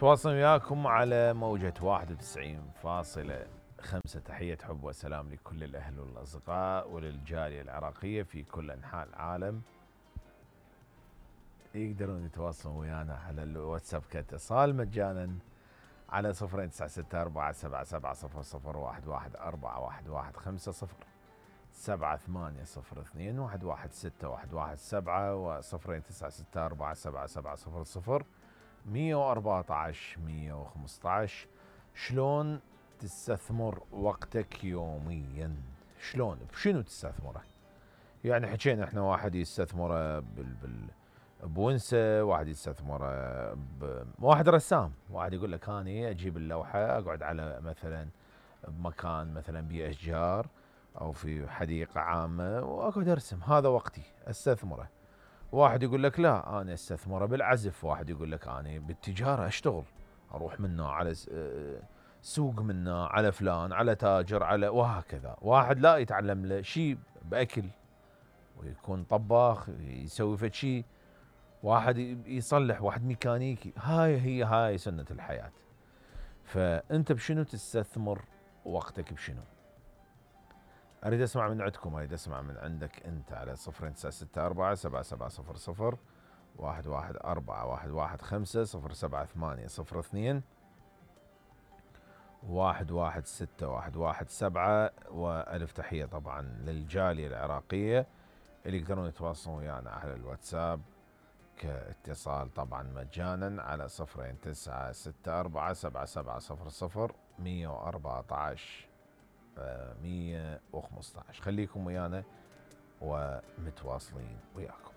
متواصل وياكم على موجة 91.5. تحية حب وسلام لكل الأهل والأصدقاء وللجالية العراقية في كل أنحاء العالم. يقدرون يتواصلون ويانا على الواتساب كاتصال مجانا على 09674700011415 7802116117 و 09647700 114 115. شلون تستثمر وقتك يوميا؟ شلون بشنو تستثمره؟ يعني حكينا احنا واحد يستثمره بونسه، واحد يستثمره واحد رسام، واحد يقول لك اني اجيب اللوحه اقعد على مثلا بمكان مثلا باشجار او في حديقه عامه واقعد ارسم، هذا وقتي استثمره. واحد يقول لك لا انا استثمره بالعزف، واحد يقول لك انا بالتجاره اشتغل، اروح منه على سوق، منه على فلان، على تاجر، على وهكذا. واحد لا يتعلم له شيء باكل ويكون طباخ يسوي فد شيء، واحد يصلح، واحد ميكانيكي. هاي سنة الحياة. فانت بشنو تستثمر وقتك؟ بشنو؟ اريد اسمع من عندكم، اريد اسمع من عندك انت على 09647700 1141115 076 117. والف تحية طبعا للجالية العراقية اللي يقدرون يتواصلون ويانا على الواتساب كاتصال طبعا مجانا على 09647700 114 115. خليكم ويانا ومتواصلين وياكم.